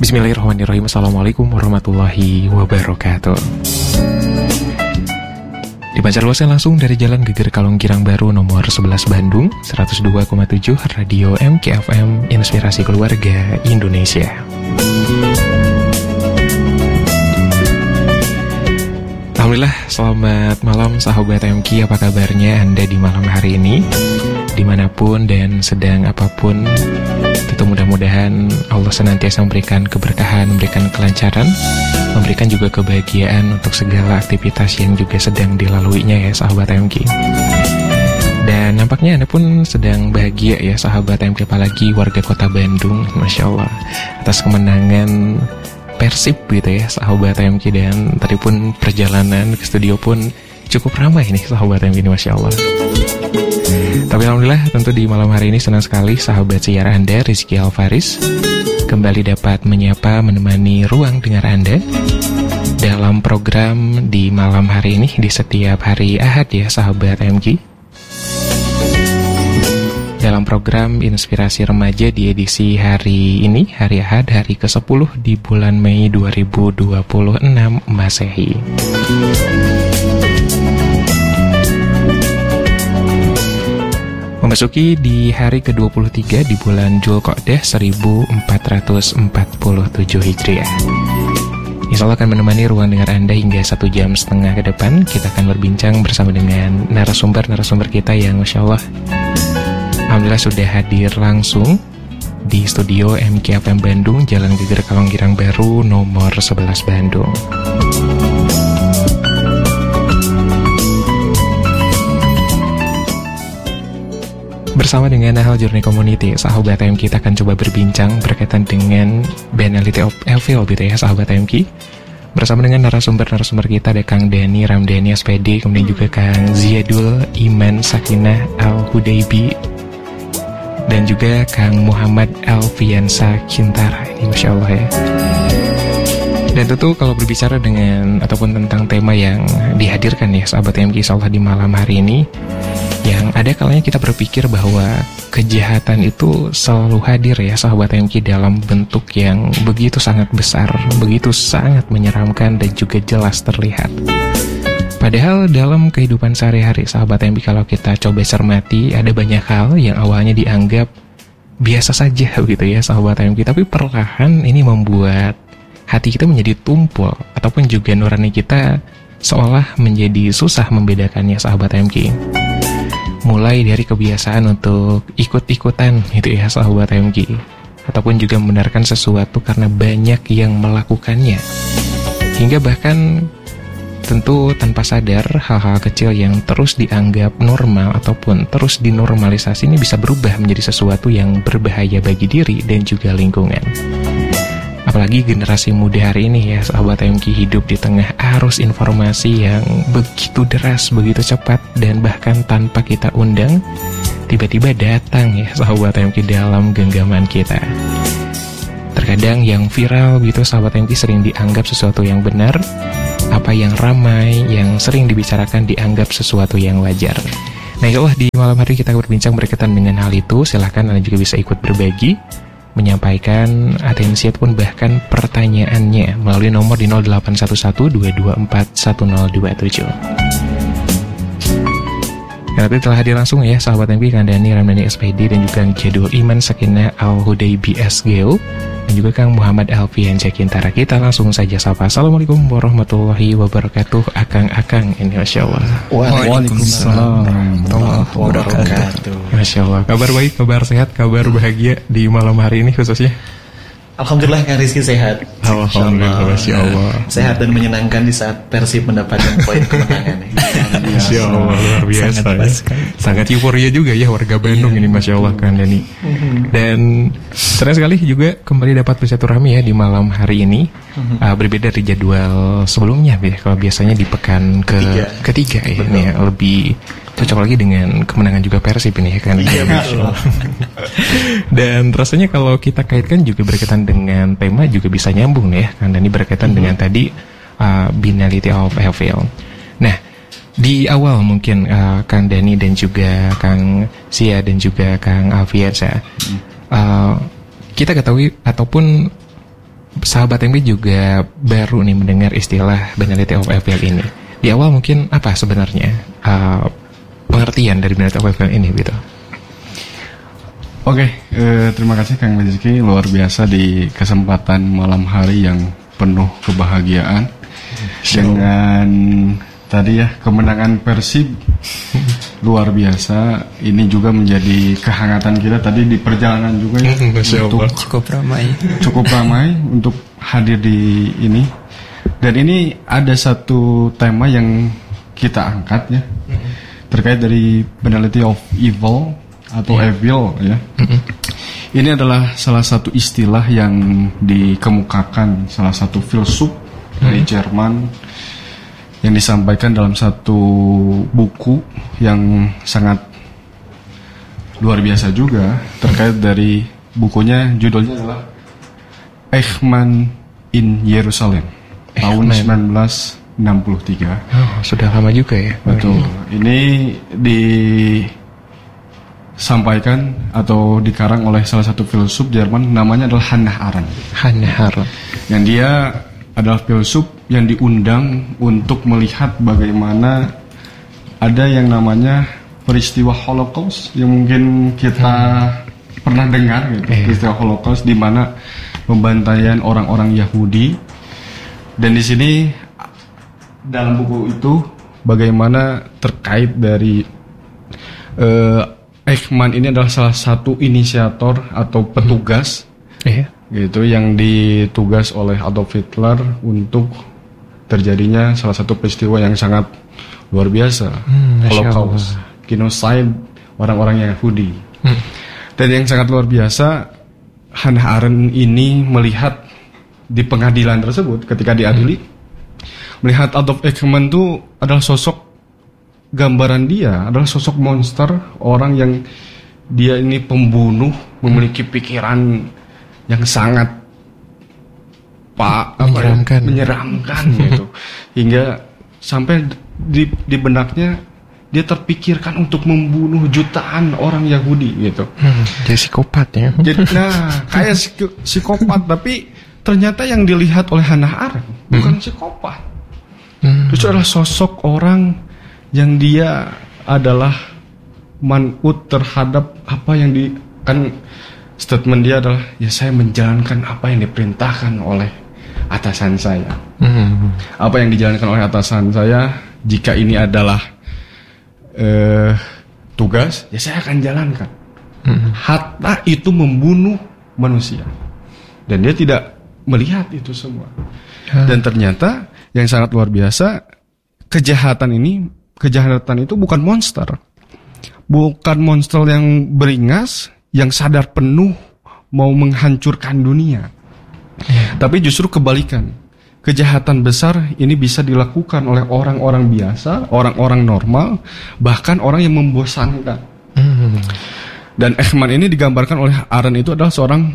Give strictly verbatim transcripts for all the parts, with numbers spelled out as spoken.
Bismillahirrahmanirrahim. Assalamualaikum warahmatullahi wabarakatuh. Dipancarluaskan langsung dari Jalan Geger Kalong Girang Baru nomor sebelas Bandung, seratus dua koma tujuh Radio M K F M, Inspirasi Keluarga Indonesia. Alhamdulillah, selamat malam sahabat M K. Apa kabarnya Anda di malam hari ini? Dimanapun dan sedang apapun, tentu mudah-mudahan Allah senantiasa memberikan keberkahan, memberikan kelancaran, memberikan juga kebahagiaan untuk segala aktivitas yang juga sedang dilaluinya ya sahabat M K. Dan nampaknya Anda pun sedang bahagia ya sahabat M K, apalagi warga kota Bandung, Masya Allah, atas kemenangan Persib gitu ya sahabat M K. Dan tadi pun perjalanan ke studio pun cukup ramai nih sahabat M K ini, Masya Allah. Tapi alhamdulillah tentu di malam hari ini senang sekali sahabat siar Anda, Rizky Alfaris, kembali dapat menyapa menemani ruang dengar Anda dalam program di malam hari ini di setiap hari Ahad ya sahabat M K. Dalam program Inspirasi Remaja di edisi hari ini, hari Ahad, hari kesepuluh di bulan Mei dua ribu dua puluh enam Masehi. Memasuki di hari ke dua puluh tiga di bulan Dzulqa'dah seribu empat ratus empat puluh tujuh Hijriah. Insya Allah akan menemani ruang dengar Anda hingga satu jam setengah ke depan. Kita akan berbincang bersama dengan narasumber-narasumber kita yang Masya Allah, alhamdulillah sudah hadir langsung di studio M K F M Bandung, Jalan Geger Kalong Girang Baru nomor sebelas Bandung. Bersama dengan Nahal Journey Community, sahabat M K, kita akan coba berbincang berkaitan dengan Banality of Evil gitu ya sahabat M K. Bersama dengan narasumber-narasumber kita ada Kang Dani Ramdhani S P D, kemudian juga Kang Ziyadul Iman Sakinah Al-Hudaybi, dan juga Kang Muhammad Alfiansa Kintara. Ini Masya Allah ya. Dan tentu kalau berbicara dengan ataupun tentang tema yang dihadirkan ya sahabat M K, insya Allah di malam hari ini, yang ada kalanya kita berpikir bahwa kejahatan itu selalu hadir ya sahabat M K dalam bentuk yang begitu sangat besar, begitu sangat menyeramkan dan juga jelas terlihat. Padahal dalam kehidupan sehari-hari sahabat M K, kalau kita coba cermati, ada banyak hal yang awalnya dianggap biasa saja begitu ya sahabat M K, tapi perlahan ini membuat hati kita menjadi tumpul, ataupun juga nurani kita seolah menjadi susah membedakannya sahabat M K. Mulai dari kebiasaan untuk ikut-ikutan gitu ya sahabat M K, ataupun juga membenarkan sesuatu karena banyak yang melakukannya, hingga bahkan tentu tanpa sadar hal-hal kecil yang terus dianggap normal ataupun terus dinormalisasi ini bisa berubah menjadi sesuatu yang berbahaya bagi diri dan juga lingkungan. Apalagi generasi muda hari ini ya sahabat M K, hidup di tengah arus informasi yang begitu deras, begitu cepat, dan bahkan tanpa kita undang tiba-tiba datang ya sahabat M K dalam genggaman kita. Terkadang yang viral gitu sahabat M K sering dianggap sesuatu yang benar, apa yang ramai, yang sering dibicarakan dianggap sesuatu yang wajar. Nah insya Allah di malam hari kita berbincang berkaitan dengan hal itu. Silahkan Anda juga bisa ikut berbagi, menyampaikan atensi ataupun bahkan pertanyaannya melalui nomor di nol delapan satu satu dua dua empat satu nol dua tujuh. Nanti telah hadir langsung ya sahabat M K, Kang Dani Ramdhani S P D, dan juga Kang Ziyadul Iman Sakinah Al-Hudaybi S G O, dan juga Kang Muhammad Alfiansa Kintara. Kita langsung saja sapa. Assalamualaikum warahmatullahi wabarakatuh. Akang-akang ini Masya Allah. Waalaikumsalam warahmatullahi wabarakatuh. Masya Allah. Kabar baik, kabar sehat, kabar bahagia di malam hari ini khususnya. Alhamdulillah Kang Rizky sehat. Alhamdulillah, Masya Allah. Sehat dan menyenangkan di saat Persib mendapatkan poin kemenangan. Masya Allah, luar biasa sangat, ya. Sangat euforia juga ya warga Bandung iya. Ini Masya Allah Kang Dani. Dan senang sekali juga kembali dapat bersilaturahmi ya di malam hari ini. uh, Berbeda dari jadwal sebelumnya ya. Kalau biasanya di pekan ke ketiga, ketiga ya, ini ya, lebih cocok lagi dengan kemenangan juga Persib ini ya kan. Iya, dan rasanya kalau kita kaitkan juga berkaitan dengan tema juga bisa nyambung ya kan, dan ini berkaitan mm-hmm. dengan tadi uh, Banality of Evil. Nah di awal mungkin uh, Kang Dani dan juga Kang Sia dan juga Kang Alfiansa, mm-hmm. uh, kita ketahui ataupun sahabat M P juga baru nih mendengar istilah banality of evil ini. Di awal mungkin apa sebenarnya uh, pengertian dari banality of evil ini gitu? Oke, eh, terima kasih Kang Rizky, luar biasa di kesempatan malam hari yang penuh kebahagiaan so. Dengan tadi ya kemenangan Persib luar biasa. Ini juga menjadi kehangatan kita tadi di perjalanan juga ya. Untuk cukup ramai, cukup ramai untuk hadir di ini. Dan ini ada satu tema yang kita angkat ya, terkait dari banality of evil atau yeah. evil ya. Mm-hmm. Ini adalah salah satu istilah yang dikemukakan salah satu filsuf mm-hmm. dari Jerman yang disampaikan dalam satu buku yang sangat luar biasa juga terkait dari bukunya, judulnya adalah Eichmann in Jerusalem tahun seribu sembilan ratus enam puluh tiga. Oh, sudah lama juga ya. Betul. Ini di sampaikan atau dikarang oleh salah satu filsuf Jerman, namanya adalah Hannah Arendt. Hannah Arendt. Yang dia adalah filsuf yang diundang untuk melihat bagaimana ada yang namanya peristiwa Holocaust yang mungkin kita hmm. pernah dengar gitu. Eh. Peristiwa Holocaust di mana pembantaian orang-orang Yahudi. Dan di sini dalam buku itu bagaimana terkait dari uh, Eichmann ini adalah salah satu inisiator atau petugas hmm. gitu yang ditugas oleh Adolf Hitler untuk terjadinya salah satu peristiwa yang sangat luar biasa, hmm, Holocaust, genocide orang-orang Yahudi. Hmm. Dan yang sangat luar biasa, Hannah Arendt ini melihat di pengadilan tersebut ketika diadili, hmm. melihat Adolf Eichmann itu adalah sosok, gambaran dia adalah sosok monster, orang yang dia ini pembunuh, memiliki pikiran yang sangat pak menyeramkan, apa, menyeramkan gitu, hingga sampai di, di benaknya dia terpikirkan untuk membunuh jutaan orang Yahudi gitu. Hmm, jadi psikopat ya. Jadi nah kayak psikopat, tapi ternyata yang dilihat oleh Hannah Arendt bukan hmm. psikopat, hmm. itu adalah sosok orang yang dia adalah manut terhadap apa yang di, kan statement dia adalah ya saya menjalankan apa yang diperintahkan oleh atasan saya. Hmm. Apa yang dijalankan oleh atasan saya, jika ini adalah eh, tugas, ya saya akan jalankan. Hmm. Hatta itu membunuh manusia. Dan dia tidak melihat itu semua. Hmm. Dan ternyata yang sangat luar biasa, kejahatan ini, kejahatan itu bukan monster. Bukan monster yang beringas, yang sadar penuh mau menghancurkan dunia. Yeah. Tapi justru kebalikan. Kejahatan besar ini bisa dilakukan oleh orang-orang biasa, orang-orang normal, bahkan orang yang membosankan. Mm. Dan Eichmann ini digambarkan oleh Arendt itu adalah seorang,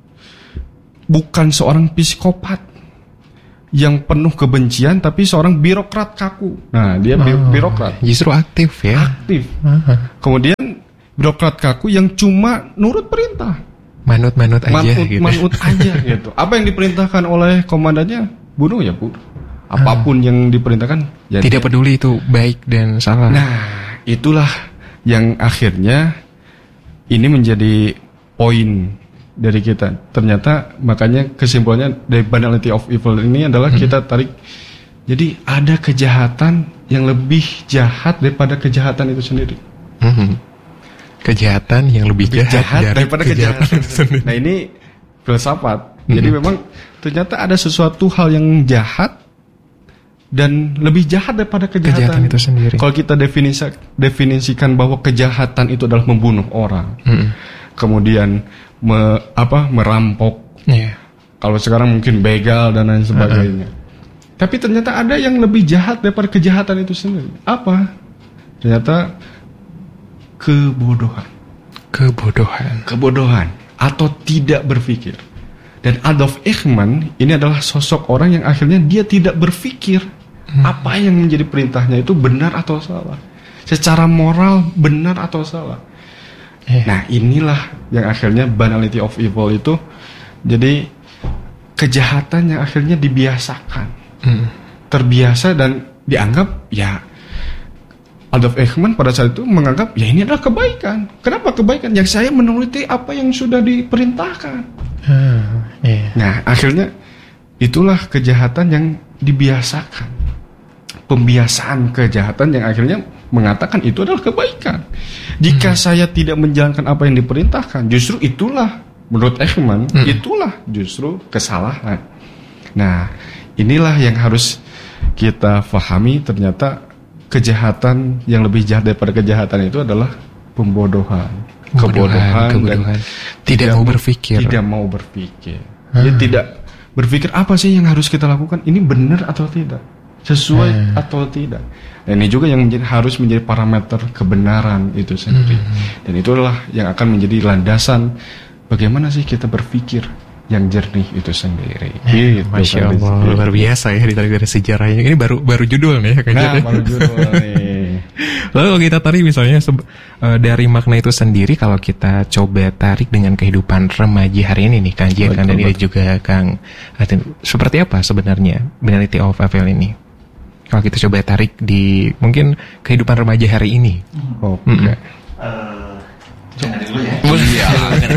bukan seorang psikopat yang penuh kebencian, tapi seorang birokrat kaku. Nah, dia bi- oh, birokrat. Justru aktif ya. Aktif. Uh-huh. Kemudian birokrat kaku yang cuma nurut perintah. Manut-manut aja manut, gitu. Manut aja gitu. Apa yang diperintahkan oleh komandannya, bunuh ya bunuh. Apapun uh. yang diperintahkan. Ya tidak dia. Peduli itu baik dan salah. Nah, itulah yang akhirnya ini menjadi poin dari kita. Ternyata makanya kesimpulannya dari banality of evil ini adalah hmm. kita tarik. Jadi ada kejahatan yang lebih jahat daripada kejahatan itu sendiri. Hmm. Kejahatan yang lebih, lebih jahat, jahat dari daripada kejahatan, kejahatan itu sendiri. Nah ini filsafat. Hmm. Jadi memang ternyata ada sesuatu hal yang jahat dan lebih jahat daripada kejahatan, kejahatan itu sendiri. Kalau kita definisi, definisikan bahwa kejahatan itu adalah membunuh orang, hmm. kemudian me, apa merampok. Yeah. Kalau sekarang mungkin begal dan lain sebagainya. Uh-huh. Tapi ternyata ada yang lebih jahat daripada kejahatan itu sendiri. Apa? Ternyata kebodohan. Kebodohan. Kebodohan atau tidak berpikir. Dan Adolf Eichmann ini adalah sosok orang yang akhirnya dia tidak berpikir hmm. apa yang menjadi perintahnya itu benar atau salah. Secara moral benar atau salah. Eh. Nah inilah yang akhirnya banality of evil itu. Jadi kejahatan yang akhirnya dibiasakan, Hmm. terbiasa dan dianggap ya. Adolf Eichmann pada saat itu menganggap ya ini adalah kebaikan. Kenapa kebaikan? Yang saya menuruti apa yang sudah diperintahkan. Hmm. Yeah. Nah, akhirnya itulah kejahatan yang dibiasakan. Pembiasaan kejahatan yang akhirnya mengatakan itu adalah kebaikan. Jika hmm. saya tidak menjalankan apa yang diperintahkan, justru itulah menurut Eichmann, hmm. itulah justru kesalahan. Nah, inilah yang harus kita pahami, ternyata kejahatan yang lebih jahat daripada kejahatan itu adalah pembodohan, kebodohan, kebodohan. dan Tidak, tidak mau berpikir. Tidak mau berpikir. Hmm. Dia tidak berpikir apa sih yang harus kita lakukan? Ini benar atau tidak? Sesuai hmm. atau tidak? Dan ini juga yang menjadi, harus menjadi parameter kebenaran itu sendiri. Hmm. Dan itulah yang akan menjadi landasan bagaimana sih kita berpikir yang jernih itu sendiri. Eh, gitu, Masya Allah, kan, luar biasa ya ditarik dari sejarahnya. Ini baru baru judul nih. Nah, baru judul nih. Lalu kalau kita tarik misalnya sebe- uh, dari makna itu sendiri, kalau kita coba tarik dengan kehidupan remaja hari ini nih, Kang Jian, Kang Dani dan juga Kang Atin, seperti apa sebenarnya Benality of F L ini? Kalau kita coba tarik di mungkin kehidupan remaja hari ini. Oh, mm-hmm. uh, Jangan dulu ya. Iya.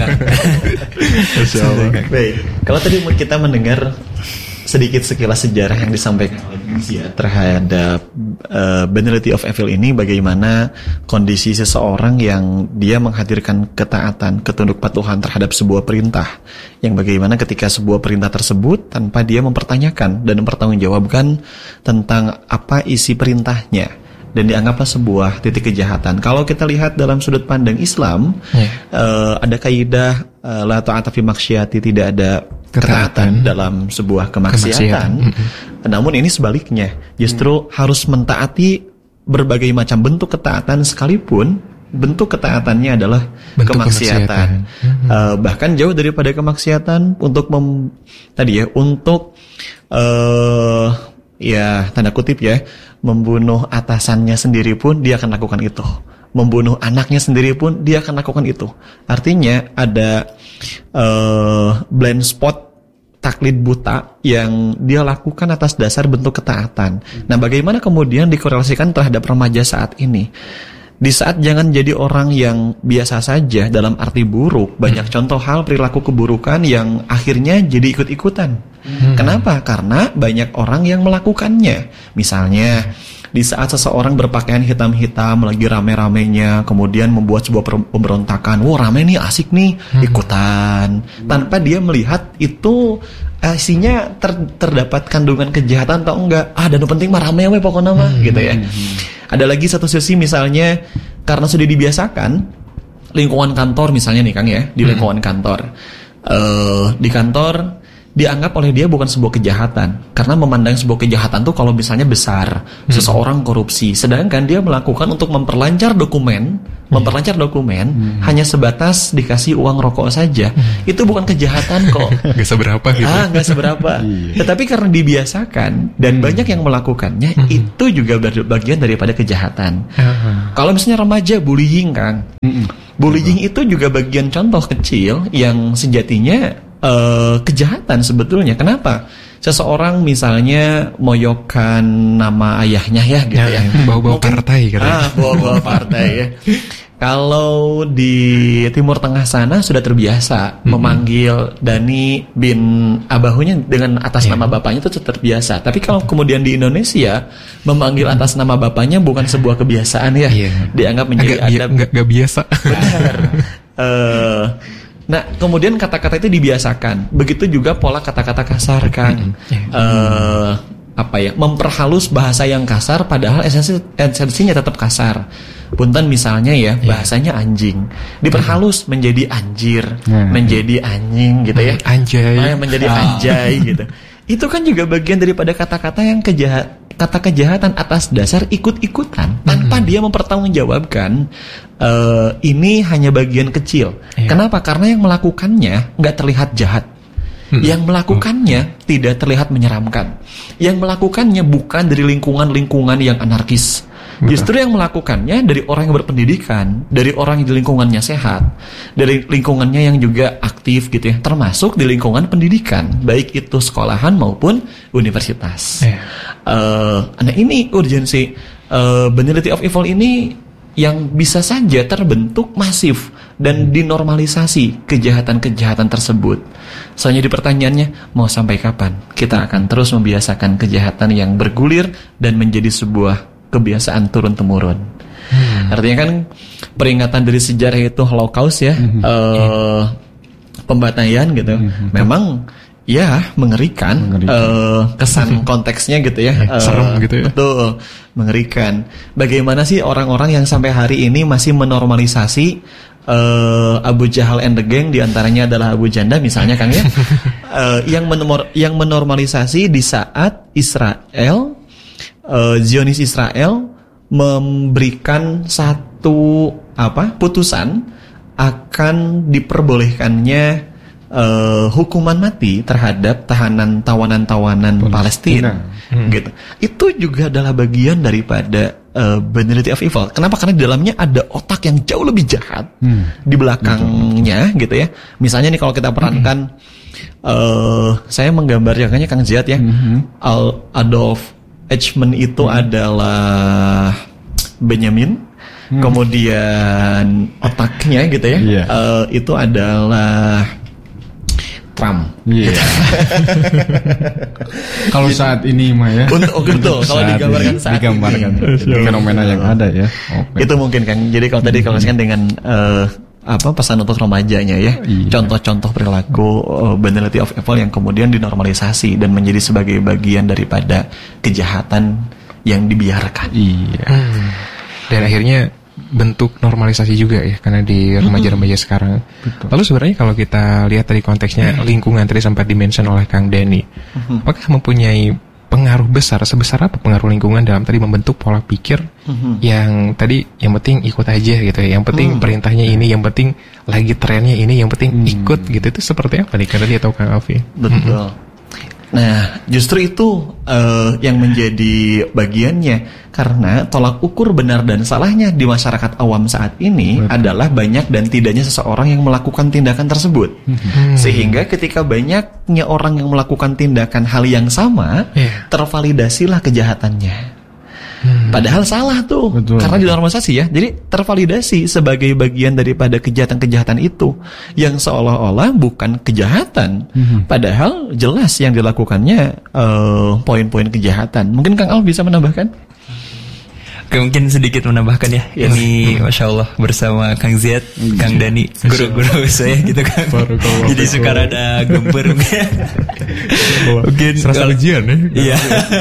Baik. Kalau tadi kita mendengar sedikit sekilas sejarah yang disampaikan oleh Zia terhadap uh, Benality of Evil ini, bagaimana kondisi seseorang yang dia menghadirkan ketaatan, ketunduk patuhan terhadap sebuah perintah, yang bagaimana ketika sebuah perintah tersebut tanpa dia mempertanyakan dan mempertanggungjawabkan tentang apa isi perintahnya, dan dianggaplah sebuah titik kejahatan. Kalau kita lihat dalam sudut pandang Islam, yeah. uh, ada kaidah uh, la ta'ata fi maksiati, tidak ada ketaatan dalam sebuah kemaksiatan. kemaksiatan. Namun ini sebaliknya, justru hmm. harus mentaati berbagai macam bentuk ketaatan, sekalipun bentuk ketaatannya adalah bentuk kemaksiatan. kemaksiatan. Uh, bahkan jauh daripada kemaksiatan, untuk mem, tadi ya, untuk uh, ya tanda kutip ya, membunuh atasannya sendiri pun dia akan lakukan itu. Membunuh anaknya sendiri pun dia akan lakukan itu. Artinya ada uh, blind spot, taklid buta yang dia lakukan atas dasar bentuk ketaatan. Nah, bagaimana kemudian dikorelasikan terhadap remaja saat ini? Di saat jangan jadi orang yang biasa saja dalam arti buruk, banyak hmm. contoh hal perilaku keburukan yang akhirnya jadi ikut-ikutan. Hmm. Kenapa? Karena banyak orang yang melakukannya. Misalnya, di saat seseorang berpakaian hitam-hitam lagi rame-ramenya, kemudian membuat sebuah pemberontakan, wah rame nih, asik nih, hmm. ikutan. Tanpa dia melihat itu isinya ter, terdapat kandungan kejahatan atau enggak. Ah, dan penting mah rame we pokoknya mah, hmm. gitu ya. Hmm. Ada lagi satu sisi misalnya, karena sudah dibiasakan, lingkungan kantor misalnya nih Kang ya, di lingkungan kantor, uh, di kantor dianggap oleh dia bukan sebuah kejahatan, karena memandang sebuah kejahatan tuh kalau misalnya besar, hmm. seseorang korupsi, sedangkan dia melakukan untuk memperlancar dokumen, hmm. memperlancar dokumen hmm. hanya sebatas dikasih uang rokok saja, hmm. itu bukan kejahatan kok. Gak seberapa gitu. Ah, gak seberapa. Tetapi karena dibiasakan dan hmm. banyak yang melakukannya, hmm. itu juga bagian daripada kejahatan. Hmm. Kalau misalnya remaja, bullying Kang, hmm. bullying itu juga bagian contoh kecil yang sejatinya Uh, kejahatan sebetulnya. Kenapa? Seseorang misalnya moyokkan nama ayahnya ya gitu ya, ya. Bawa-bawa partai gitu. Ah, bawa-bawa partai ya. Kalau di Timur Tengah sana sudah terbiasa mm-hmm. memanggil Dani bin Abahunya dengan atas yeah. nama bapaknya itu terbiasa. Tapi kalau kemudian di Indonesia memanggil atas nama bapaknya bukan sebuah kebiasaan ya. Yeah. Dianggap menjadi agak adab. Nggak biasa. Benar. uh, Nah, kemudian kata-kata itu dibiasakan. Begitu juga pola kata-kata kasar kan. Mm-hmm. Uh, apa ya? Memperhalus bahasa yang kasar padahal esensi esensinya tetap kasar. Punten misalnya ya, bahasanya anjing. Diperhalus mm-hmm. menjadi anjir, mm-hmm. menjadi anjing gitu ya. Anjay. Nah, menjadi anjay gitu. Itu kan juga bagian daripada kata-kata yang kejahat, kata kejahatan atas dasar ikut-ikutan tanpa hmm. dia mempertanggungjawabkan uh, ini hanya bagian kecil. Yeah. Kenapa? Karena yang melakukannya nggak terlihat jahat. Hmm. Yang melakukannya oh. tidak terlihat menyeramkan. Yang melakukannya bukan dari lingkungan-lingkungan yang anarkis. Betul. Justru yang melakukannya dari orang yang berpendidikan, dari orang yang di lingkungannya sehat, dari lingkungannya yang juga aktif gitu ya, termasuk di lingkungan pendidikan, baik itu sekolahan maupun universitas. Yeah. Uh, nah ini urgensi uh, Banality of Evil ini yang bisa saja terbentuk masif dan dinormalisasi kejahatan-kejahatan tersebut. Soalnya di pertanyaannya, mau sampai kapan kita akan terus membiasakan kejahatan yang bergulir dan menjadi sebuah kebiasaan turun-temurun. Hmm. Artinya kan peringatan dari sejarah itu Holocaust ya, hmm. uh, pembantaian gitu. Hmm. Memang ya mengerikan, mengerikan. Uh, kesan konteksnya gitu ya, uh, serem gitu ya. Betul, mengerikan. Bagaimana sih orang-orang yang sampai hari ini masih menormalisasi uh, Abu Jahal and the gang, diantaranya adalah Abu Janda misalnya Kang ya, uh, yang menomor, yang menormalisasi di saat Israel Uh, Zionis Israel memberikan satu apa putusan akan diperbolehkannya uh, hukuman mati terhadap tahanan tawanan-tawanan Palestina, hmm. gitu. Itu juga adalah bagian daripada uh, Banality of Evil. Kenapa? Karena di dalamnya ada otak yang jauh lebih jahat hmm. di belakangnya, betul. Gitu ya. Misalnya nih kalau kita perankan, hmm. uh, saya menggambarkannya Kang Ziad ya, hmm. Al Adolf Eichmann itu hmm. adalah Benjamin, hmm. kemudian otaknya gitu ya, yeah. uh, itu adalah Trump. Yeah. Gitu. Kalau saat ini mah ya. Untuk oh, betul. Kalau digambarkan saat digambarkan ini. Fenomena yang ada ya. Okay. Itu mungkin kan. Jadi kalau tadi kalau misalkan dengan uh, apa pesan untuk remajanya ya, iya. contoh-contoh perilaku uh, Banality of Evil yang kemudian dinormalisasi dan menjadi sebagai bagian daripada kejahatan yang dibiarkan. Iya. Hmm. Dan akhirnya bentuk normalisasi juga ya, karena di remaja-remaja hmm. sekarang. Betul. Lalu sebenarnya kalau kita lihat dari konteksnya lingkungan tadi sempat dimention oleh Kang Denny, hmm. apakah mempunyai pengaruh besar, sebesar apa pengaruh lingkungan dalam tadi membentuk pola pikir mm-hmm. yang tadi yang penting ikut aja gitu ya, yang penting mm. perintahnya ini, yang penting lagi trennya ini, yang penting mm. ikut gitu, itu seperti apa nih Kang Denny atau Kang Alfi? Betul. Mm-hmm. Nah, justru itu uh, yang menjadi bagiannya, karena tolak ukur benar dan salahnya di masyarakat awam saat ini Betul. Adalah banyak dan tidaknya seseorang yang melakukan tindakan tersebut. Hmm. Sehingga ketika banyaknya orang yang melakukan tindakan hal yang sama, yeah. tervalidasilah kejahatannya. Hmm. Padahal salah tuh. Betul. Karena dinormalisasi ya. Jadi tervalidasi sebagai bagian daripada kejahatan-kejahatan itu yang seolah-olah bukan kejahatan. Hmm. Padahal jelas yang dilakukannya uh, poin-poin kejahatan. Mungkin Kang Al bisa menambahkan? Oke, mungkin sedikit menambahkan ya. Yes. Ini Masya Allah bersama Kang Ziad, Kang Dani, guru-guru saya gitu kan. Jadi suka rada gemper. Mungkin serasa ujian ya. Iya.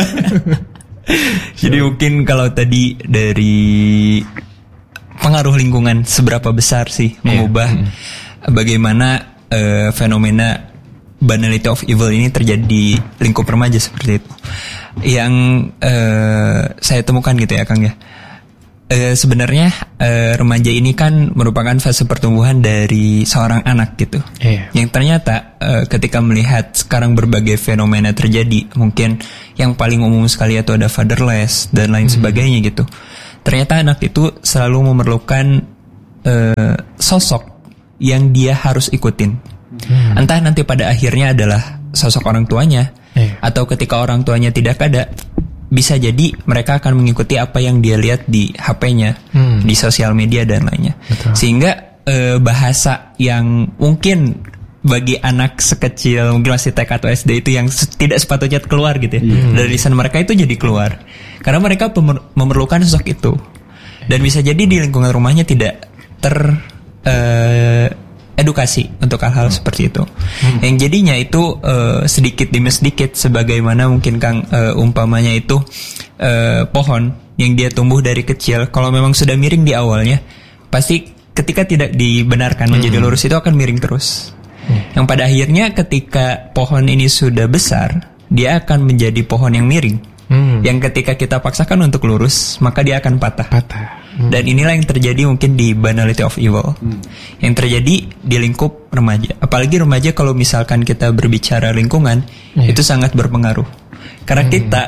Jadi mungkin kalau tadi dari pengaruh lingkungan seberapa besar sih yeah. mengubah mm. bagaimana uh, fenomena Banality of Evil ini terjadi di lingkup remaja seperti itu. Yang uh, saya temukan gitu ya Kang ya. Uh, sebenarnya uh, remaja ini kan merupakan fase pertumbuhan dari seorang anak gitu. Yeah. Yang ternyata uh, ketika melihat sekarang berbagai fenomena terjadi, mungkin yang paling umum sekali itu ada fatherless dan lain hmm. sebagainya gitu. Ternyata anak itu selalu memerlukan uh, sosok yang dia harus ikutin. Hmm. Entah nanti pada akhirnya adalah sosok orang tuanya, yeah. atau ketika orang tuanya tidak ada, bisa jadi mereka akan mengikuti apa yang dia lihat di H P-nya, hmm. di sosial media dan lainnya. Betul. Sehingga e, bahasa yang mungkin bagi anak sekecil mungkin masih T K atau S D itu yang tidak sepatutnya keluar gitu ya, hmm. dari lisan mereka itu jadi keluar. Karena mereka pemer- memerlukan sosok itu. Dan bisa jadi di lingkungan rumahnya tidak ter e, edukasi untuk hal-hal hmm. seperti itu. Hmm. Yang jadinya itu uh, sedikit demi sedikit, sebagaimana mungkin Kang uh, umpamanya itu uh, pohon yang dia tumbuh dari kecil, kalau memang sudah miring di awalnya, pasti ketika tidak dibenarkan hmm. menjadi lurus itu akan miring terus. Hmm. Yang pada akhirnya ketika pohon ini sudah besar, dia akan menjadi pohon yang miring. Hmm. Yang ketika kita paksakan untuk lurus, maka dia akan patah. Patah. Hmm. Dan inilah yang terjadi mungkin di Banality of Evil. Hmm. Yang terjadi di lingkup remaja. Apalagi remaja kalau misalkan kita berbicara lingkungan, yeah. itu sangat berpengaruh. Karena hmm. kita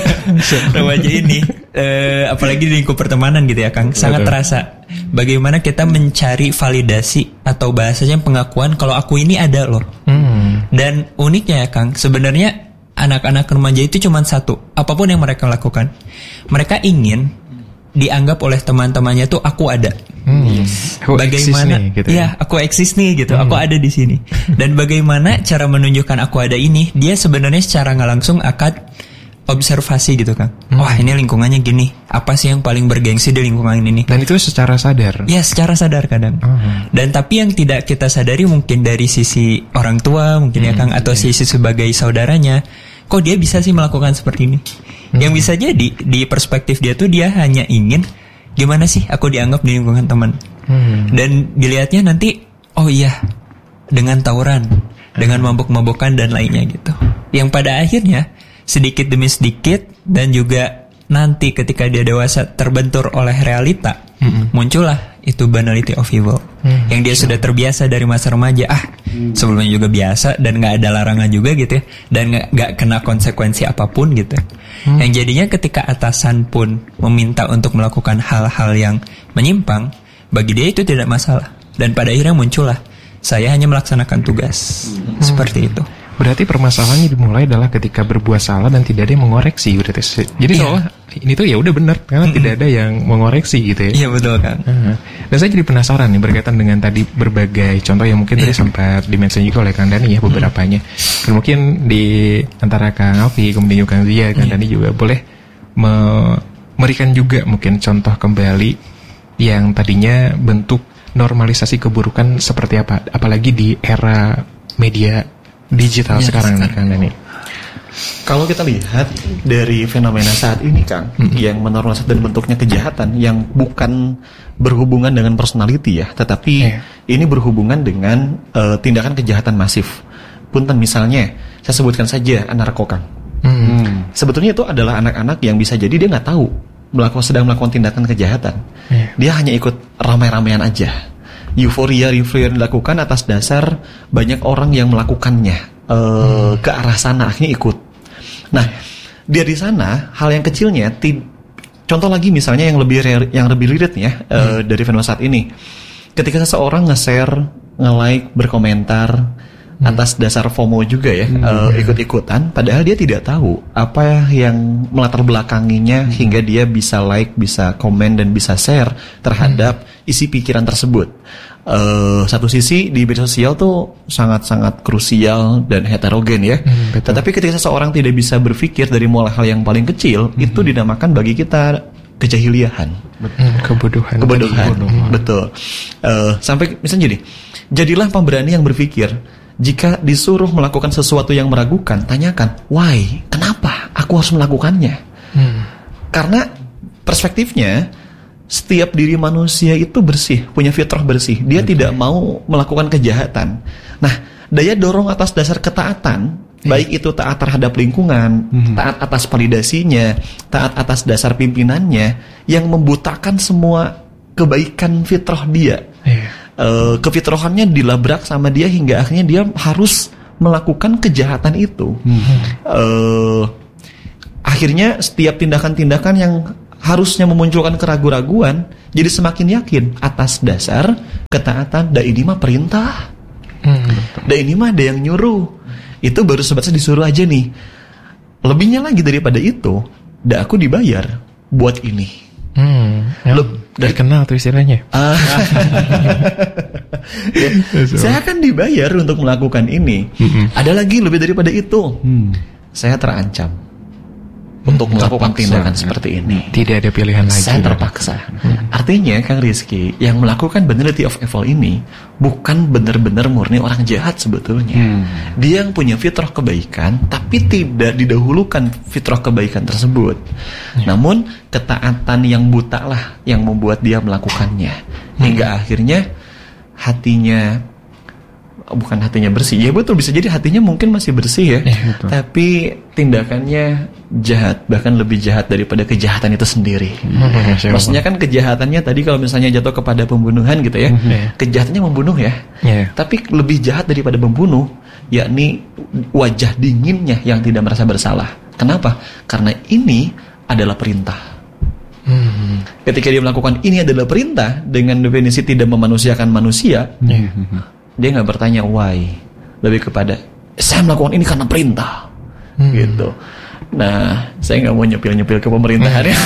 remaja ini, eh, apalagi di lingkup pertemanan gitu ya Kang, sangat terasa bagaimana kita mencari validasi atau bahasanya pengakuan kalau aku ini ada loh. Hmm. Dan uniknya ya Kang, sebenarnya anak-anak remaja itu cuma satu, apapun yang mereka lakukan, mereka ingin dianggap oleh teman-temannya tuh aku ada. Hmm. Yes. Aku bagaimana? Nih, gitu ya, ya, aku eksis nih gitu. Hmm. Aku ada di sini. Dan bagaimana cara menunjukkan aku ada ini? Dia sebenarnya secara nggak langsung akan observasi gitu kan. Hmm. Wah ini lingkungannya gini. Apa sih yang paling bergengsi di lingkungan ini? Dan itu secara sadar. Ya secara sadar kadang. Hmm. Dan tapi yang tidak kita sadari mungkin dari sisi orang tua mungkin hmm. ya Kang, atau yeah. sisi sebagai saudaranya. Kok dia bisa sih melakukan seperti ini? Hmm. Yang bisa jadi di perspektif dia tuh dia hanya ingin gimana sih aku dianggap di lingkungan teman. Hmm. Dan dilihatnya nanti oh iya dengan tawuran, hmm. dengan mabuk-mabukan dan lainnya gitu. Yang pada akhirnya sedikit demi sedikit dan juga nanti ketika dia dewasa terbentur oleh realita, hmm. muncullah itu Banality of Evil. Hmm. Yang dia sudah terbiasa dari masa remaja. Ah, hmm. sebelumnya juga biasa dan gak ada larangan juga gitu ya. Dan gak, gak kena konsekuensi apapun gitu. Hmm. Yang jadinya ketika atasan pun meminta untuk melakukan hal-hal yang menyimpang, bagi dia itu tidak masalah. Dan pada akhirnya muncullah saya hanya melaksanakan tugas. Hmm. Seperti itu. Berarti permasalahannya dimulai adalah ketika berbuat salah dan tidak ada yang mengoreksi berarti. Jadi yeah. soalnya ini tuh ya udah benar karena mm-hmm. tidak ada yang mengoreksi gitu ya. Iya yeah, betul kan. Uh-huh. Dan saya jadi penasaran nih berkaitan dengan tadi berbagai contoh yang mungkin yeah. tadi sempat dimention juga oleh Kang Dani ya beberapanya. Mm-hmm. Dan mungkin di antara Kang Alfi kemudian juga Kang Zia, Kang yeah. Dani juga boleh memberikan juga mungkin contoh kembali yang tadinya bentuk normalisasi keburukan seperti apa, apalagi di era media digital ya, sekarang nih Kang Dani. Kalau kita lihat dari fenomena saat ini Kang, mm-hmm. yang menormalisasi dan bentuknya kejahatan yang bukan berhubungan dengan personality ya, tetapi yeah. ini berhubungan dengan uh, tindakan kejahatan masif. Punten misalnya, saya sebutkan saja narko Kang. Mm-hmm. Sebetulnya itu adalah anak-anak yang bisa jadi dia nggak tahu melakukan sedang melakukan tindakan kejahatan. Yeah. Dia hanya ikut ramai-ramaian aja. Euforia euforia yang dilakukan atas dasar banyak orang yang melakukannya uh, hmm. ke arah sana akhirnya ikut. Nah, dia di sana hal yang kecilnya, ti- contoh lagi misalnya yang lebih re- yang lebih lirit ya uh, hmm. dari fenomena saat ini. Ketika seseorang nge-share, nge-like, berkomentar hmm. atas dasar FOMO juga ya, hmm. uh, ikut-ikutan, padahal dia tidak tahu apa yang melatar belakanginya hmm. hingga dia bisa like, bisa komen dan bisa share terhadap hmm. isi pikiran tersebut. Uh, satu sisi di media sosial tuh sangat-sangat krusial dan heterogen ya. Hmm, Tetapi ketika seseorang tidak bisa berpikir dari mulai hal yang paling kecil, hmm. itu dinamakan bagi kita kejahiliahan, hmm, kebodohan. Kebodohan, hmm. betul. Uh, sampai misalnya gini, jadilah pemberani yang berpikir. Jika disuruh melakukan sesuatu yang meragukan, tanyakan, why? Kenapa aku harus melakukannya? Hmm. Karena perspektifnya setiap diri manusia itu bersih, punya fitrah bersih. Dia okay. tidak mau melakukan kejahatan. Nah, daya dorong atas dasar ketaatan, yeah. baik itu taat terhadap lingkungan, mm-hmm. taat atas validasinya, taat atas dasar pimpinannya, yang membutakan semua kebaikan fitrah dia. Yeah. Uh, kefitrahannya dilabrak sama dia hingga akhirnya dia harus melakukan kejahatan itu. Mm-hmm. Uh, akhirnya setiap tindakan-tindakan yang harusnya memunculkan keraguan-raguan jadi semakin yakin atas dasar ketaatan. Da ini mah perintah, hmm. da ini mah ada yang nyuruh. Itu baru sebatas disuruh aja nih. Lebihnya lagi daripada itu, da aku dibayar buat ini. Hmm, ya, Loh, dari kenal tuh istilahnya. Uh, ya, saya akan dibayar untuk melakukan ini. Mm-hmm. Ada lagi lebih daripada itu. Hmm. Saya terancam untuk melakukan terpaksa. Tindakan seperti ini. Tidak ada pilihan lagi. Saya terpaksa. Hmm. Artinya Kang Rizky, yang melakukan Banality of Evil ini bukan benar-benar murni orang jahat sebetulnya. Hmm. Dia yang punya fitrah kebaikan, tapi tidak didahulukan fitrah kebaikan tersebut. Hmm. Namun ketaatan yang buta lah yang membuat dia melakukannya. Hmm. Hingga akhirnya hatinya bukan hatinya bersih. Ya betul, bisa jadi hatinya mungkin masih bersih ya, Ya, tapi tindakannya jahat, bahkan lebih jahat daripada kejahatan itu sendiri. Hmm, Maksudnya kan kejahatannya tadi kalau misalnya jatuh kepada pembunuhan gitu ya, Hmm. kejahatannya membunuh ya, Ya. tapi lebih jahat daripada membunuh, yakni wajah dinginnya yang tidak merasa bersalah. Kenapa? Karena ini adalah perintah. Hmm. Ketika dia melakukan ini adalah perintah dengan definisi tidak memanusiakan manusia, Ya. dia nggak bertanya why, lebih kepada saya melakukan ini karena perintah, Hmm. gitu. Nah, saya nggak mau nyepil-nyepil ke pemerintahan ya.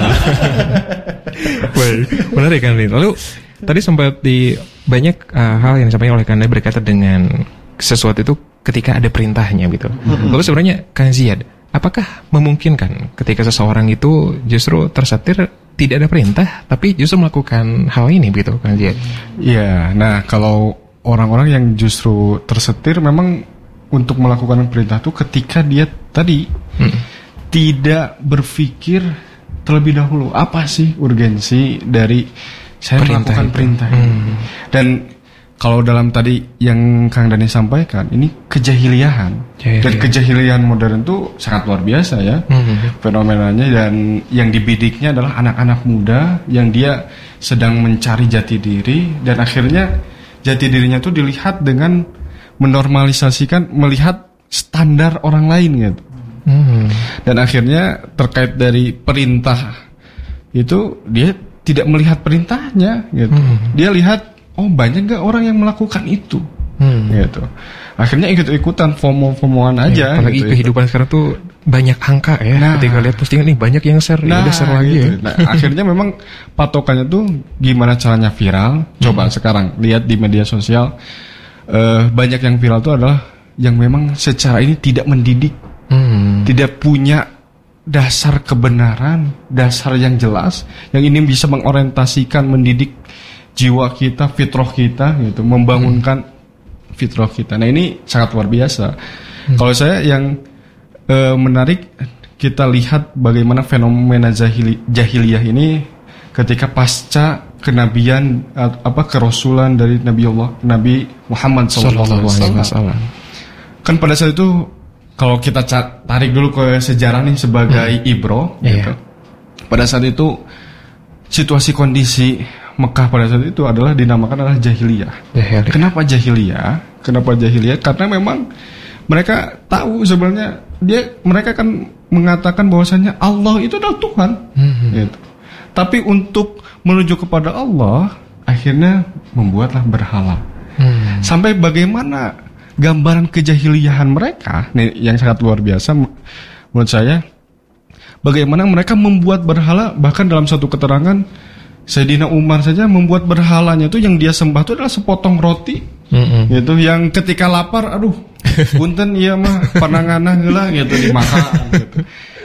Baik, menarik kan Lin. Lalu tadi sempat di banyak uh, hal yang disampaikan oleh Kanda berkaitan dengan sesuatu itu ketika ada perintahnya gitu. Lalu sebenarnya Kang Ziyad, apakah memungkinkan ketika seseorang itu justru tersetir tidak ada perintah tapi justru melakukan hal ini gitu Kang Ziyad? Iya, nah kalau orang-orang yang justru tersetir memang untuk melakukan perintah itu ketika dia tadi Hmm. tidak berpikir terlebih dahulu apa sih urgensi dari saya Perintah melakukan itu. perintah Hmm. ini. Dan kalau dalam tadi yang Kang Dani sampaikan, ini kejahiliahan. Jahiliyah. Dan kejahiliahan modern itu sangat luar biasa ya. Hmm. Fenomenanya, dan yang dibidiknya adalah anak-anak muda yang dia sedang mencari jati diri, dan akhirnya jati dirinya itu dilihat dengan menormalisasikan, melihat standar orang lain gitu. Hmm. Dan akhirnya terkait dari perintah itu dia tidak melihat perintahnya gitu. Hmm. Dia lihat oh banyak gak orang yang melakukan itu Hmm. gitu. Akhirnya ikut-ikutan FOMO-FOMOan aja. Ya, apalagi gitu, kehidupan sekarang tuh banyak angka ya. Nah. Ketika lihat postingan nih banyak yang share, ya Nah, udah share lagi gitu. ya. Nah, akhirnya memang patokannya tuh gimana caranya viral. Coba sekarang lihat di media sosial, eh, banyak yang viral tuh adalah yang memang secara ini tidak mendidik, Hmm. tidak punya dasar kebenaran, dasar yang jelas, yang ini bisa mengorientasikan, mendidik jiwa kita, fitrah kita, gitu, membangunkan fitrah kita. Nah ini sangat luar biasa. Kalau saya yang eh, menarik, kita lihat bagaimana fenomena jahili, jahiliyah ini ketika pasca kenabian eh, apa kerasulan dari Nabi Allah Nabi Muhammad sallallahu alaihi wasallam. Wasallam. Kan pada saat itu kalau kita ca- tarik dulu ke sejarah nih sebagai ibro, Iya. gitu. Pada saat itu situasi kondisi Mekah pada saat itu adalah dinamakan adalah jahiliyah. Jahiliyah. Kenapa jahiliyah? Kenapa jahiliyah? Karena memang mereka tahu sebenarnya dia mereka kan mengatakan bahwasanya Allah itu adalah Tuhan. Hmm. Gitu. Tapi untuk menuju kepada Allah akhirnya membuatlah berhala. Hmm. Sampai bagaimana gambaran kejahiliahan mereka nih yang sangat luar biasa menurut saya, bagaimana mereka membuat berhala. Bahkan dalam satu keterangan Sayyidina Umar saja membuat berhalanya itu yang dia sembah itu adalah sepotong roti, Hmm. gitu, yang ketika lapar aduh punten iya mah pananganna heula gitu dimakan gitu.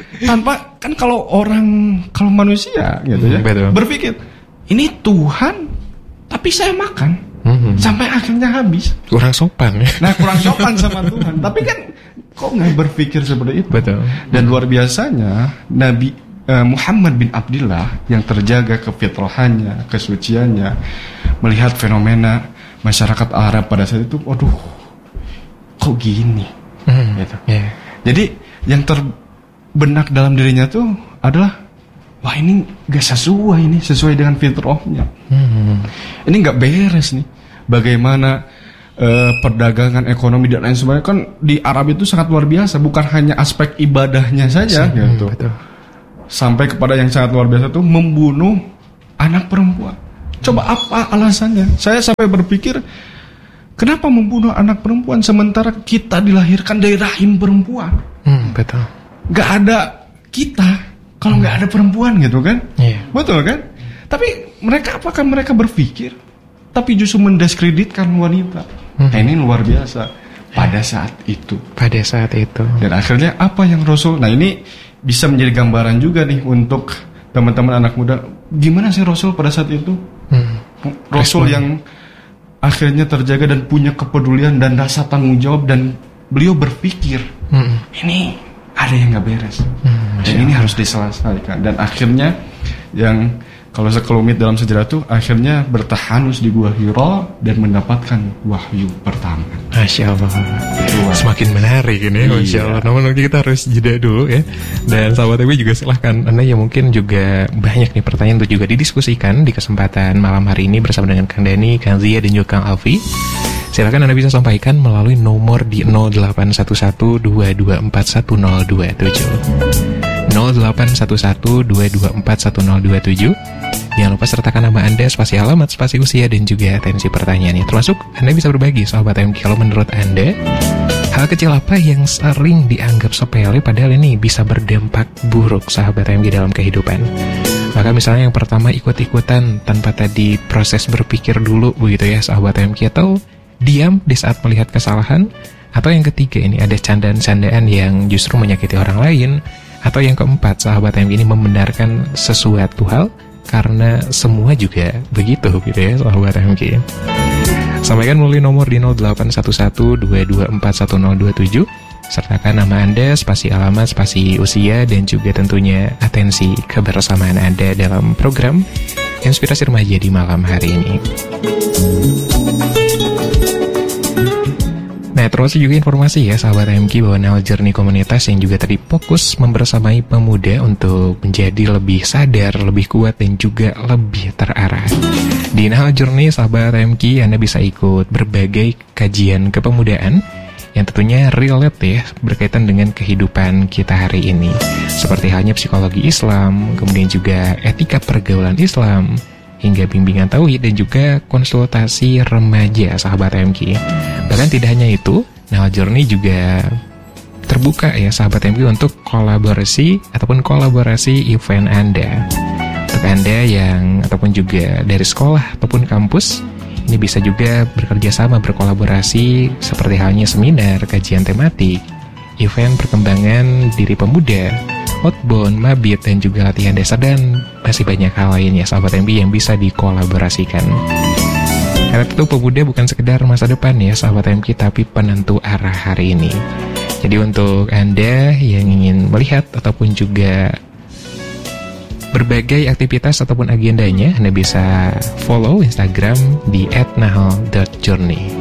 Tanpa kan kalau orang kalau manusia gitu ya Hmm, betul. berpikir ini Tuhan tapi saya makan Hmm. sampai akhirnya habis. Kurang sopan ya. Nah kurang sopan sama Tuhan. Tapi kan kok nggak berpikir seperti itu. Betul. Dan luar biasanya Nabi eh, Muhammad bin Abdullah yang terjaga kefitrahannya, kesuciannya, melihat fenomena masyarakat Arab pada saat itu, waduh, kok gini? Hmm. Gitu. Ya. Jadi yang terbenak dalam dirinya tuh adalah, wah ini gak sesuai ini, sesuai dengan fitrahnya. Hmm. Ini nggak beres nih. Bagaimana eh, perdagangan, ekonomi dan lain sebagainya, kan di Arab itu sangat luar biasa. Bukan hanya aspek ibadahnya saja, gitu. Hmm, betul. Sampai kepada yang sangat luar biasa tuh membunuh anak perempuan. Coba apa alasannya? Saya sampai berpikir, kenapa membunuh anak perempuan sementara kita dilahirkan dari rahim perempuan? Hmm, betul. Gak ada kita kalau nggak ada perempuan gitu kan? Iya. Betul kan? Tapi mereka apakah mereka berpikir tapi justru mendiskreditkan wanita? Hmm. Nah, ini luar biasa pada saat itu. Pada saat itu. Dan akhirnya apa yang Rasul? Nah, ini bisa menjadi gambaran juga nih untuk teman-teman anak muda. Gimana sih Rasul pada saat itu? Hmm. Rasul Responnya. yang akhirnya terjaga dan punya kepedulian dan rasa tanggung jawab, dan beliau berpikir Hmm. ini ada yang nggak beres. Hmm, Dan ini harus diselesaikan. Dan akhirnya yang Kalau sekelumit dalam sejarah itu akhirnya bertahanus di Gua Hiro dan mendapatkan wahyu pertama. Masya Allah. Semakin menarik ini, iya. Masya Allah. Namun kita harus jeda dulu ya. Dan sahabat T V juga silahkan Anda yang mungkin juga banyak nih pertanyaan untuk juga didiskusikan di kesempatan malam hari ini bersama dengan Kang Dani, Kang Zia dan juga Kang Alfi. Silakan Anda bisa sampaikan melalui nomor di nol delapan satu satu dua dua empat satu nol dua tujuh. nol delapan satu satu dua dua empat satu nol dua tujuh. Jangan lupa sertakan nama Anda, spasi alamat, spasi usia, dan juga atensi pertanyaannya. Termasuk Anda bisa berbagi sahabat M K kalau menurut Anda hal kecil apa yang sering dianggap sepele padahal ini bisa berdampak buruk sahabat M K dalam kehidupan. Maka misalnya yang pertama ikut-ikutan tanpa tadi proses berpikir dulu begitu ya sahabat M K, atau diam di saat melihat kesalahan, atau yang ketiga ini ada candaan-candaan yang justru menyakiti orang lain, atau yang keempat sahabat M K ini membenarkan sesuatu hal karena semua juga begitu gitu ya sahabat M K. Sampaikan melalui nomor di nol delapan satu satu dua dua empat satu nol dua tujuh. Sertakan nama Anda, spasi alamat, spasi usia, dan juga tentunya atensi kebersamaan Anda dalam program Inspirasi Remaja di malam hari ini. Nah, terus juga informasi ya sahabat M K bahwa Nahal Journey komunitas yang juga tadi fokus membersamai pemuda untuk menjadi lebih sadar, lebih kuat, dan juga lebih terarah. Di Nahal Journey sahabat M K, Anda bisa ikut berbagai kajian kepemudaan yang tentunya relate ya, berkaitan dengan kehidupan kita hari ini. Seperti halnya psikologi Islam, kemudian juga etika pergaulan Islam, hingga bimbingan tauhid dan juga konsultasi remaja sahabat M K. Bahkan tidak hanya itu, Nahal Journey juga terbuka ya sahabat M K untuk kolaborasi ataupun kolaborasi event Anda. Untuk Anda yang ataupun juga dari sekolah ataupun kampus, ini bisa juga bekerja sama berkolaborasi seperti halnya seminar, kajian tematik, event perkembangan diri pemuda, outbound, mabit, dan juga latihan dasar, dan masih banyak hal lainnya sahabat M K yang bisa dikolaborasikan. Karena tentu pemuda bukan sekedar masa depan ya sahabat M K, tapi penentu arah hari ini. Jadi untuk Anda yang ingin melihat ataupun juga berbagai aktivitas ataupun agendanya, Anda bisa follow Instagram di et nahal dot journey.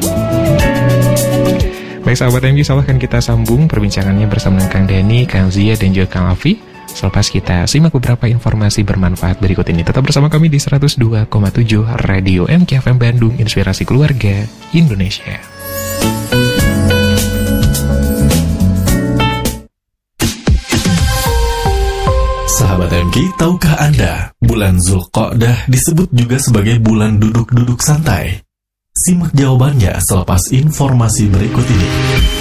Baik sahabat M K, silahkan kita sambung perbincangannya bersama dengan Kang Dani, Kang Zia, dan juga Kang Alfi. Selepas kita simak beberapa informasi bermanfaat berikut ini. Tetap bersama kami di seratus dua koma tujuh Radio M K F M Bandung, Inspirasi Keluarga Indonesia. Sahabat M K, tahukah Anda, bulan Zulqa'dah disebut juga sebagai bulan duduk-duduk santai? Simak jawabannya selepas informasi berikut ini.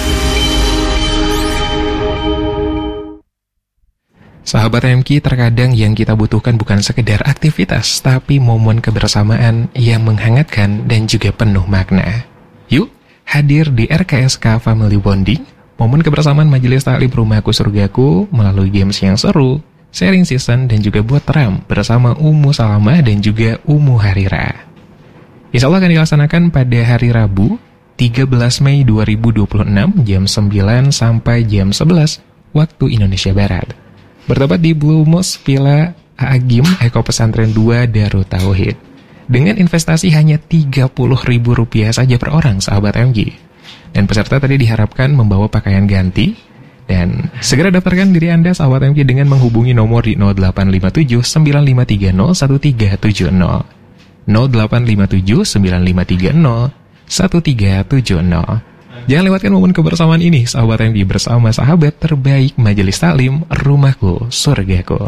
Sahabat M K, terkadang yang kita butuhkan bukan sekedar aktivitas, tapi momen kebersamaan yang menghangatkan dan juga penuh makna. Yuk, hadir di R K S K Family Bonding, momen kebersamaan Majelis Taklim Rumahku Surgaku melalui games yang seru, sharing season, dan juga buat ram bersama Ummu Salamah dan juga Ummu Harira. Insya Allah akan dilaksanakan pada hari Rabu, tiga belas Mei dua ribu dua puluh enam, jam sembilan sampai jam sebelas waktu Indonesia Barat. Bertempat di Blue Moss Villa Aagim Eko Pesantren dua Darut Tauhid. Dengan investasi hanya tiga puluh ribu rupiah saja per orang sahabat M K. Dan peserta tadi diharapkan membawa pakaian ganti. Dan segera daftarkan diri Anda sahabat M K dengan menghubungi nomor di nol delapan lima tujuh sembilan lima tiga nol satu tiga tujuh nol. nol delapan lima tujuh sembilan lima tiga nol satu tiga tujuh nol. Jangan lewatkan momen kebersamaan ini sahabat M K bersama sahabat terbaik Majelis Taklim Rumahku Surgaku.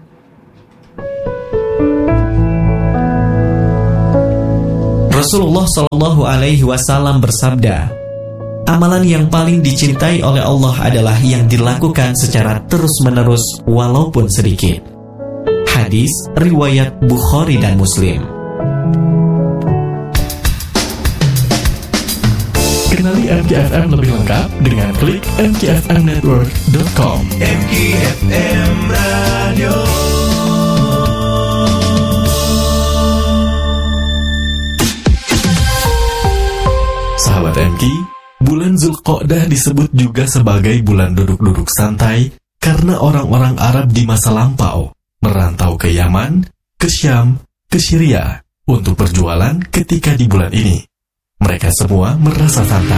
Rasulullah Shallallahu Alaihi Wasallam bersabda, amalan yang paling dicintai oleh Allah adalah yang dilakukan secara terus-menerus walaupun sedikit. Hadis riwayat Bukhari dan Muslim. Kenali M K F M lebih lengkap dengan klik m k f m network dot com. M K F M Radio. Sahabat M K, bulan Zulqa'dah disebut juga sebagai bulan duduk-duduk santai karena orang-orang Arab di masa lampau merantau ke Yaman, ke ke Syam, ke Syria untuk berjualan ketika di bulan ini. Mereka semua merasa santai.